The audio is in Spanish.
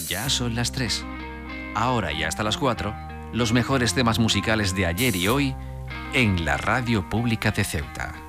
Ya son las 3. Ahora y hasta las 4, los mejores temas musicales de ayer y hoy en la Radio Pública de Ceuta.